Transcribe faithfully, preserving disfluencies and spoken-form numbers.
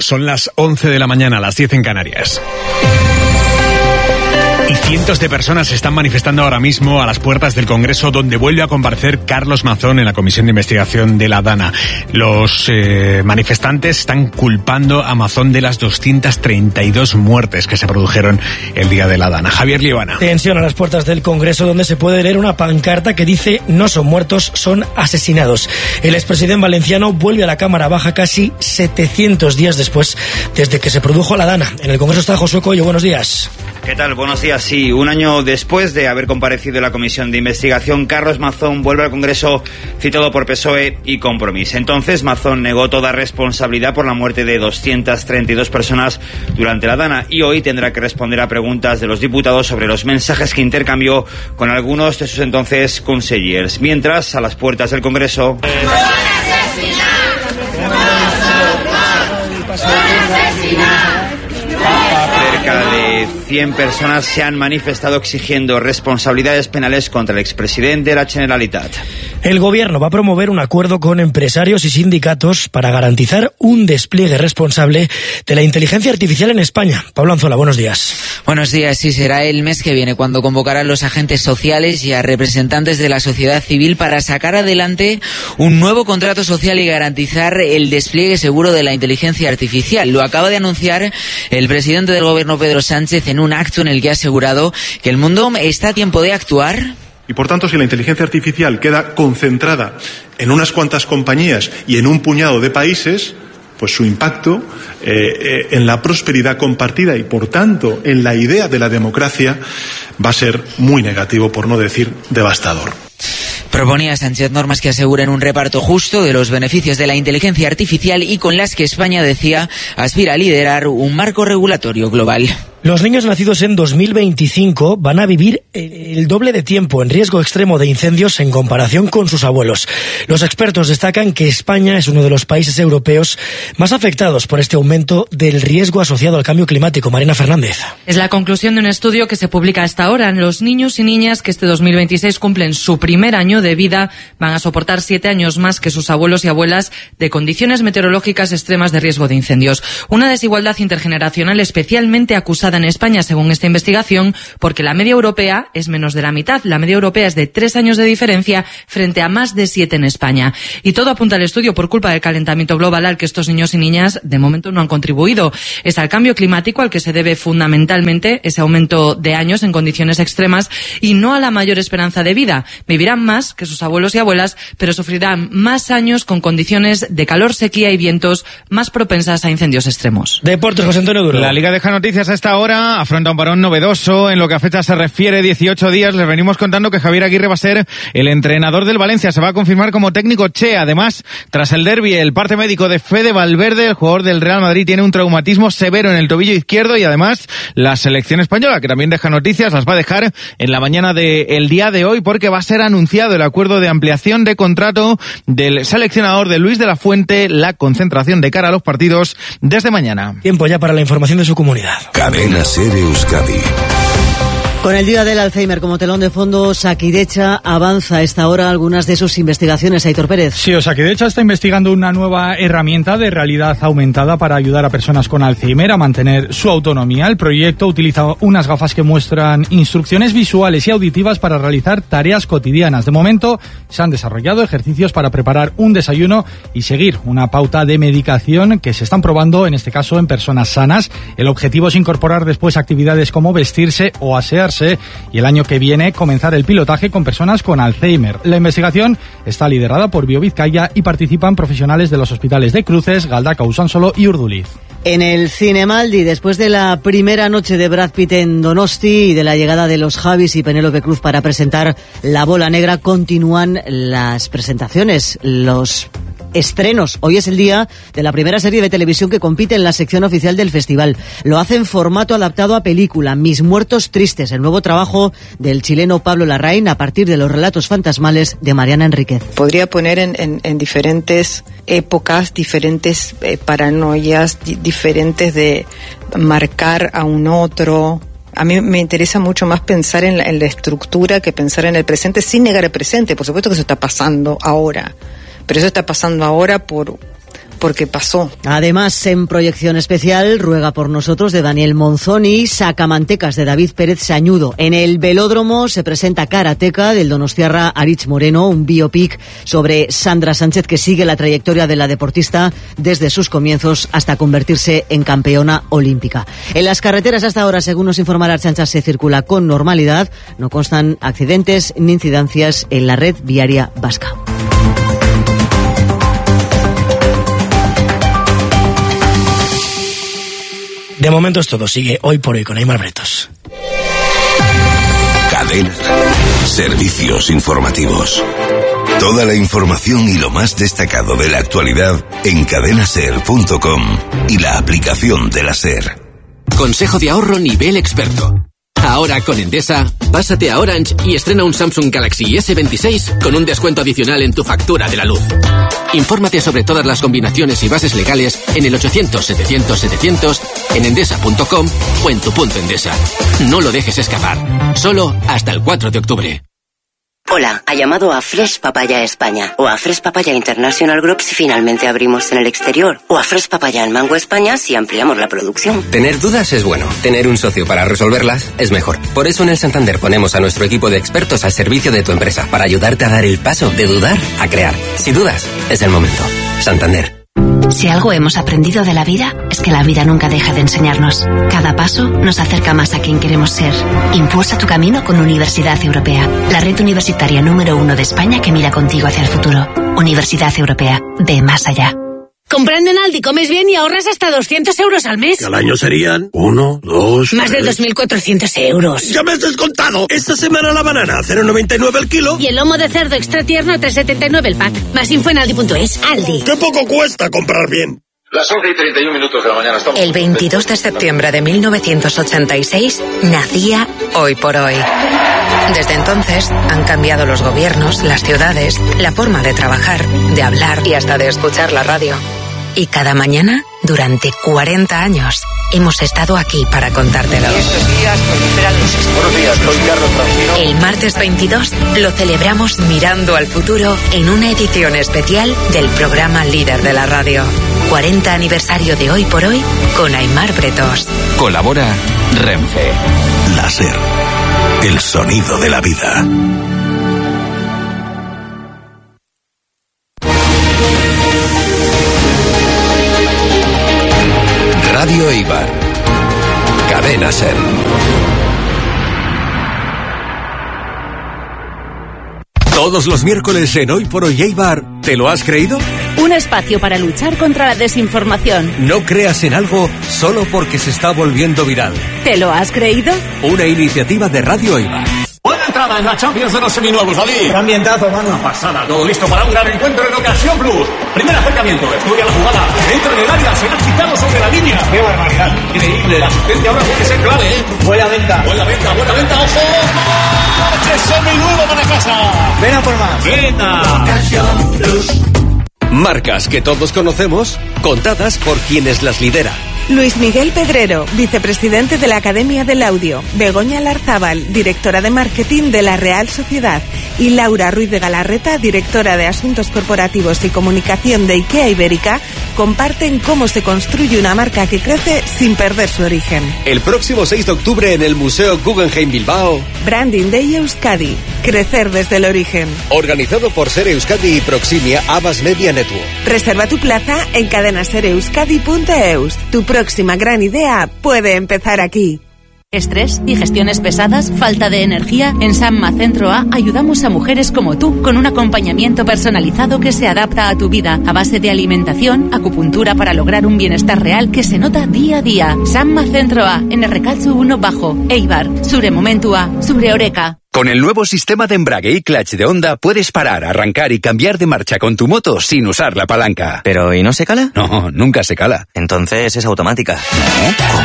Son las once de la mañana, las diez en Canarias. Y cientos de personas se están manifestando ahora mismo a las puertas del Congreso, donde vuelve a comparecer Carlos Mazón en la Comisión de Investigación de la DANA. Los eh, manifestantes están culpando a Mazón de las doscientas treinta y dos muertes que se produjeron el día de la DANA. Javier Liebana. Tensión a las puertas del Congreso, donde se puede leer una pancarta que dice: no son muertos, son asesinados. El expresidente valenciano vuelve a la Cámara Baja casi setecientos días después desde que se produjo la DANA. En el Congreso está Josué Coello. Buenos días. ¿Qué tal? Buenos días. Sí, un año después de haber comparecido en la Comisión de Investigación, Carlos Mazón vuelve al Congreso citado por P S O E y Compromís. Entonces, Mazón negó toda responsabilidad por la muerte de doscientas treinta y dos personas durante la DANA y hoy tendrá que responder a preguntas de los diputados sobre los mensajes que intercambió con algunos de sus entonces consellers. Mientras, a las puertas del Congreso... Cerca de cien personas se han manifestado exigiendo responsabilidades penales contra el expresidente de la Generalitat. El Gobierno va a promover un acuerdo con empresarios y sindicatos para garantizar un despliegue responsable de la inteligencia artificial en España. Pablo Anzola, buenos días. Buenos días. Sí, será el mes que viene cuando convocarán a los agentes sociales y a representantes de la sociedad civil para sacar adelante un nuevo contrato social y garantizar el despliegue seguro de la inteligencia artificial. Lo acaba de anunciar el presidente del Gobierno, Pedro Sánchez, en un acto en el que ha asegurado que el mundo está a tiempo de actuar. Y por tanto, si la inteligencia artificial queda concentrada en unas cuantas compañías y en un puñado de países, pues su impacto eh, eh, en la prosperidad compartida y por tanto en la idea de la democracia va a ser muy negativo, por no decir devastador. Proponía Sánchez normas que aseguren un reparto justo de los beneficios de la inteligencia artificial y con las que España, decía, aspira a liderar un marco regulatorio global. Los niños nacidos en dos mil veinticinco van a vivir el doble de tiempo en riesgo extremo de incendios en comparación con sus abuelos. Los expertos destacan que España es uno de los países europeos más afectados por este aumento del riesgo asociado al cambio climático. Marina Fernández. Es la conclusión de un estudio que se publica hasta ahora. Los niños y niñas que este dos mil veintiséis cumplen su primer año de vida van a soportar siete años más que sus abuelos y abuelas de condiciones meteorológicas extremas de riesgo de incendios. Una desigualdad intergeneracional especialmente acusada en España, según esta investigación, porque la media europea es menos de la mitad. La media europea es de tres años de diferencia frente a más de siete en España. Y todo apunta al estudio por culpa del calentamiento global al que estos niños y niñas de momento no han contribuido. Es al cambio climático al que se debe fundamentalmente ese aumento de años en condiciones extremas y no a la mayor esperanza de vida. Vivirán más que sus abuelos y abuelas, pero sufrirán más años con condiciones de calor, sequía y vientos más propensas a incendios extremos. Deportes, José Antonio Duro. La Liga deja noticias a esta hora. Afronta un parón novedoso en lo que a fecha se refiere, dieciocho días. Les venimos contando que Javier Aguirre va a ser el entrenador del Valencia. Se va a confirmar como técnico Che. Además, tras el derbi, el parte médico de Fede Valverde, el jugador del Real Madrid, tiene un traumatismo severo en el tobillo izquierdo y además la selección española, que también deja noticias, las va a dejar en la mañana del día de hoy porque va a ser anunciado el acuerdo de ampliación de contrato del seleccionador de Luis de la Fuente, la concentración de cara a los partidos desde mañana. Tiempo ya para la información de su comunidad. Cadena Ser Euskadi. Con el Día del Alzheimer como telón de fondo, Osakidetza avanza a esta hora algunas de sus investigaciones. Aitor Pérez. Sí, Osakidetza está investigando una nueva herramienta de realidad aumentada para ayudar a personas con Alzheimer a mantener su autonomía. El proyecto utiliza unas gafas que muestran instrucciones visuales y auditivas para realizar tareas cotidianas. De momento, se han desarrollado ejercicios para preparar un desayuno y seguir una pauta de medicación que se están probando, en este caso, en personas sanas. El objetivo es incorporar después actividades como vestirse o asearse y el año que viene comenzar el pilotaje con personas con Alzheimer. La investigación está liderada por BioVizcaya y participan profesionales de los hospitales de Cruces, Galdakao, Usansolo y Urduliz. En el Cinemaldi, después de la primera noche de Brad Pitt en Donosti y de la llegada de los Javis y Penélope Cruz para presentar La Bola Negra, continúan las presentaciones, los estrenos. Hoy es el día de la primera serie de televisión que compite en la sección oficial del festival. Lo hace en formato adaptado a película, Mis Muertos Tristes, el nuevo trabajo del chileno Pablo Larraín a partir de los relatos fantasmales de Mariana Enríquez. Podría poner en, en, en diferentes épocas, diferentes eh, paranoias, di- diferentes de marcar a un otro. A mí me interesa mucho más pensar en la, en la estructura que pensar en el presente, sin negar el presente. Por supuesto que eso está pasando ahora, pero eso está pasando ahora por porque pasó. Además, en proyección especial, Ruega por nosotros, de Daniel Monzoni, Sacamantecas, de David Pérez Sañudo. En el Velódromo se presenta Karateka, del donostiarra Aritz Moreno, un biopic sobre Sandra Sánchez que sigue la trayectoria de la deportista desde sus comienzos hasta convertirse en campeona olímpica. En las carreteras hasta ahora, según nos informa la Ertzaintza, se circula con normalidad. No constan accidentes ni incidencias en la red viaria vasca. De momento es todo. Sigue Hoy por Hoy con Aimar Bretos. Cadena. Servicios informativos. Toda la información y lo más destacado de la actualidad en cadena ser punto com y la aplicación de la SER. Consejo de ahorro nivel experto. Ahora con Endesa, pásate a Orange y estrena un Samsung Galaxy ese veintiséis con un descuento adicional en tu factura de la luz. Infórmate sobre todas las combinaciones y bases legales en el ochocientos setecientos setecientos, en endesa punto com o en tu punto Endesa. No lo dejes escapar. Solo hasta el cuatro de octubre. Hola, ha llamado a Fresh Papaya España o a Fresh Papaya International Group si finalmente abrimos en el exterior, o a Fresh Papaya en Mango España si ampliamos la producción. Tener dudas es bueno, tener un socio para resolverlas es mejor. Por eso en el Santander ponemos a nuestro equipo de expertos al servicio de tu empresa para ayudarte a dar el paso de dudar a crear. Si dudas, es el momento. Santander. Si algo hemos aprendido de la vida, es que la vida nunca deja de enseñarnos. Cada paso nos acerca más a quien queremos ser. Impulsa tu camino con Universidad Europea, la red universitaria número uno de España que mira contigo hacia el futuro. Universidad Europea, ve más allá. Comprando en Aldi comes bien y ahorras hasta doscientos euros al mes. Que al año serían uno, dos... Más de dos mil cuatrocientos euros. ¡Ya me has descontado! Esta semana la banana a cero coma noventa y nueve el kilo. Y el lomo de cerdo extra tierno a tres coma setenta y nueve el pack. Más info en aldi punto es. Aldi. ¡Qué poco cuesta comprar bien! Las once y treinta y un minutos de la mañana estamos... El veintidós de septiembre de mil novecientos ochenta y seis nacía Hoy por Hoy. Desde entonces han cambiado los gobiernos, las ciudades, la forma de trabajar, de hablar y hasta de escuchar la radio. Y cada mañana, durante cuarenta años, hemos estado aquí para contártelo. Estos días proliferan los... Buenos días, soy Carlos Francino. El martes veintidós lo celebramos mirando al futuro en una edición especial del programa líder de la radio. cuarenta aniversario de Hoy por Hoy con Aimar Bretos. Colabora Renfe. La SER. El sonido de la vida. Radio Eibar. Cadena SER. Todos los miércoles en Hoy por Hoy Eibar, ¿te lo has creído? Un espacio para luchar contra la desinformación. No creas en algo solo porque se está volviendo viral. ¿Te lo has creído? Una iniciativa de Radio Eibar. Buena entrada en la Champions de los seminuevos, Ali. Un ambientazo, mano. Una pasada, todo listo para un gran encuentro en Ocasión Plus. Primer acercamiento, estudia la jugada. Dentro del área, será quitado sobre la línea. ¡Qué barbaridad! Increíble, la asistencia ahora puede ser clave, ¿eh? Buena venta. Buena venta, buena venta, ojo. ¡Coche seminuevo para casa! Ven a por más. ¡Venga! Ocasión Plus. Marcas que todos conocemos, contadas por quienes las lideran. Luis Miguel Pedrero, vicepresidente de la Academia del Audio, Begoña Larzábal, directora de marketing de la Real Sociedad, y Laura Ruiz de Galarreta, directora de Asuntos Corporativos y Comunicación de IKEA Ibérica, comparten cómo se construye una marca que crece sin perder su origen. El próximo seis de octubre en el Museo Guggenheim Bilbao. Branding Day Euskadi, crecer desde el origen. Organizado por Ser Euskadi y Proximia Abbas Media Network. Reserva tu plaza en cadenasereuskadi punto eus. Tu próxima gran idea puede empezar aquí. Estrés, digestiones pesadas, falta de energía. En Sanma Centro A ayudamos a mujeres como tú con un acompañamiento personalizado que se adapta a tu vida a base de alimentación, acupuntura para lograr un bienestar real que se nota día a día. Sanma Centro A, en el Recalzo uno Bajo, Eibar, Zure Momentua, Zure Oreka. Con el nuevo sistema de embrague y clutch de Honda puedes parar, arrancar y cambiar de marcha con tu moto sin usar la palanca. ¿Pero y no se cala? No, nunca se cala. Entonces es automática. ¿No?